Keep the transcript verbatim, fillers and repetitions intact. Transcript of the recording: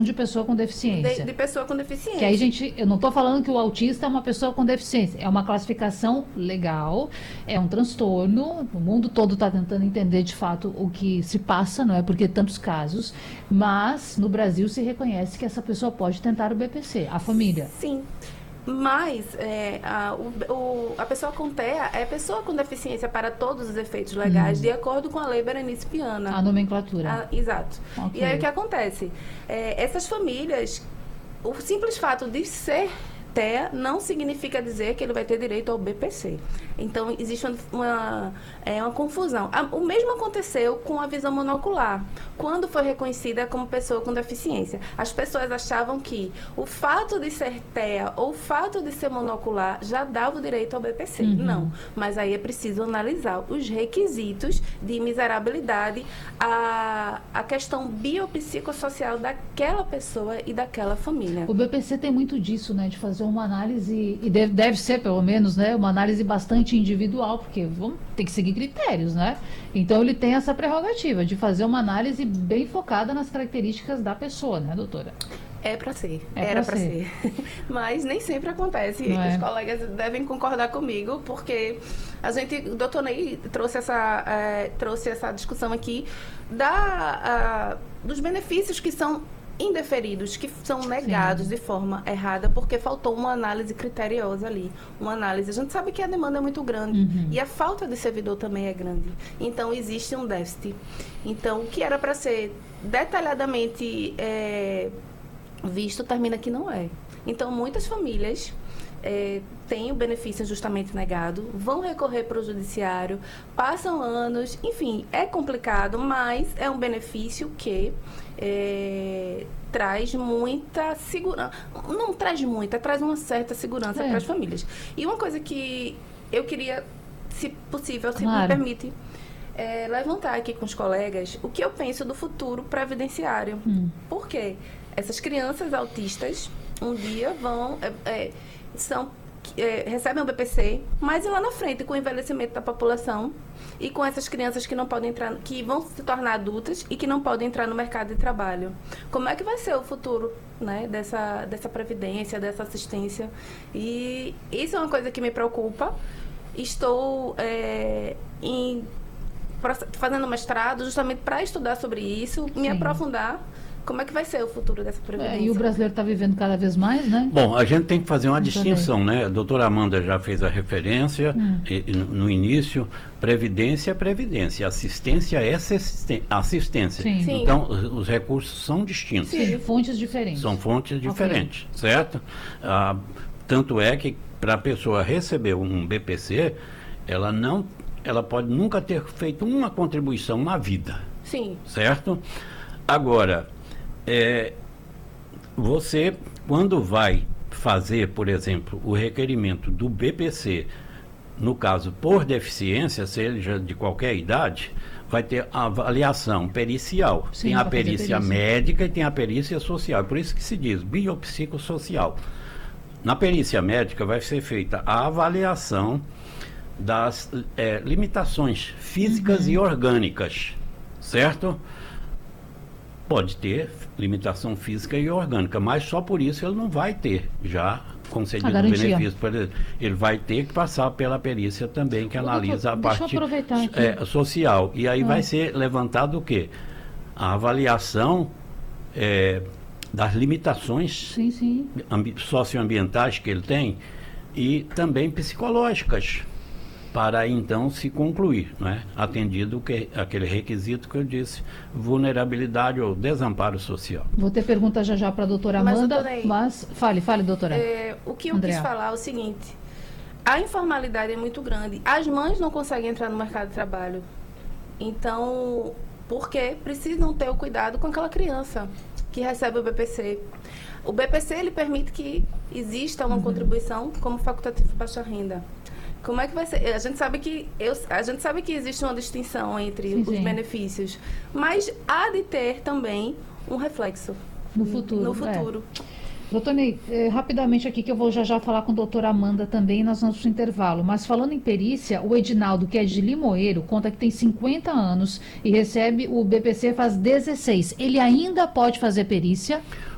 de pessoa com deficiência. De, de pessoa com deficiência. Que aí, gente, eu não estou falando que o autista é uma pessoa com deficiência. É uma classificação legal, é um transtorno. O mundo todo está tentando entender de fato o que se passa, não é? Porque tantos casos. Mas no Brasil se reconhece que essa pessoa pode tentar o B P C, a família. Sim. Mas é, a, o, o, a pessoa com T E A é pessoa com deficiência para todos os efeitos legais, hum. de acordo com a Lei Berenice Viana. A nomenclatura. A, exato. Okay. E aí o que acontece? É, essas famílias, o simples fato de ser T E A não significa dizer que ele vai ter direito ao B P C. Então, existe uma, uma, é, uma confusão. O mesmo aconteceu com a visão monocular, quando foi reconhecida como pessoa com deficiência. As pessoas achavam que o fato de ser T E A ou o fato de ser monocular já dava o direito ao B P C. Uhum. Não, mas aí é preciso analisar os requisitos de miserabilidade, a, a questão biopsicossocial daquela pessoa e daquela família. O B P C tem muito disso, né, de fazer uma análise, e deve, deve ser pelo menos, né, uma análise bastante individual, porque vamos, tem que seguir critérios, né? Então ele tem essa prerrogativa de fazer uma análise bem focada nas características da pessoa, né, doutora? É para ser, é era para ser. ser. Mas nem sempre acontece. Não Os é. colegas devem concordar comigo, porque a gente, o doutor Ney trouxe essa, é, trouxe essa discussão aqui da, a, dos benefícios que são indeferidos, que são negados Sim. de forma errada, porque faltou uma análise criteriosa ali, uma análise. A gente sabe que a demanda é muito grande, uhum. e a falta de servidor também é grande. Então, existe um déficit. Então, o que era para ser detalhadamente é, visto, termina que não é. Então, muitas famílias é, têm o benefício justamente negado, vão recorrer para o judiciário, passam anos, enfim, é complicado, mas é um benefício que É, traz muita segurança. Não traz muita, traz uma certa segurança é. para as famílias. E uma coisa que eu queria, se possível, se claro. me permite, é, levantar aqui com os colegas o que eu penso do futuro previdenciário. Hum. Por quê? Essas crianças autistas, um dia vão... É, é, são, é, recebem o B P C, mas lá na frente, com o envelhecimento da população, e com essas crianças que não podem entrar, que vão se tornar adultas e que não podem entrar no mercado de trabalho. Como é que vai ser o futuro, né, dessa, dessa previdência, dessa assistência? E isso é uma coisa que me preocupa. Estou é, em, fazendo mestrado justamente para estudar sobre isso, me Sim. aprofundar. Como é que vai ser o futuro dessa previdência? É, e o brasileiro está vivendo cada vez mais, né? Bom, a gente tem que fazer uma Muito distinção, bem. né? A doutora Amanda já fez a referência hum. e, e, no início. Previdência é previdência, assistência é assistência. Sim. Sim. Então, os recursos são distintos. Sim, fontes diferentes. São fontes diferentes, okay. certo? Ah, tanto é que para a pessoa receber um B P C, ela, não, ela pode nunca ter feito uma contribuição na vida. Sim. Certo? Agora... É, você, quando vai fazer, por exemplo, o requerimento do B P C, no caso por deficiência, seja de qualquer idade, vai ter a avaliação pericial. Sim, tem a perícia, perícia médica e tem a perícia social. Por isso que se diz biopsicossocial. Na perícia médica vai ser feita a avaliação das é, limitações físicas uhum. e orgânicas, certo? Pode ter limitação física e orgânica, mas só por isso ele não vai ter já concedido o benefício. Por exemplo, ele vai ter que passar pela perícia também, que analisa doutor, a parte é, social. E aí ah. vai ser levantado o quê? A avaliação é, das limitações sim, sim. socioambientais que ele tem e também psicológicas, para então se concluir, né? Atendido que, aquele requisito que eu disse, vulnerabilidade ou desamparo social. Vou ter pergunta já já para a doutora Amanda, mas, mas fale, fale, doutora. É, o que eu Andrea. quis falar é o seguinte, a informalidade é muito grande, as mães não conseguem entrar no mercado de trabalho, então, porque precisam ter o cuidado com aquela criança que recebe o B P C. O B P C, ele permite que exista uma uhum. contribuição como facultativo de baixa renda. Como é que vai ser? A gente sabe que, eu, a gente sabe que existe uma distinção entre sim, os sim. benefícios, mas há de ter também um reflexo no futuro. No futuro. É. Doutor Ney, eh, rapidamente aqui que eu vou já já falar com a doutora Amanda também nós vamos para o intervalo, mas falando em perícia, o Edinaldo, que é de Limoeiro, conta que tem cinquenta anos e recebe o B P C faz dezesseis. Ele ainda pode fazer perícia?